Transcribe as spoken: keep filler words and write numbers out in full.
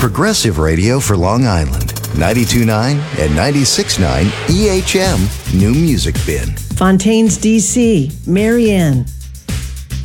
Progressive radio for Long Island. ninety-two point nine and ninety-six point nine E H M New Music Bin. Fontaines, D C, Marianne.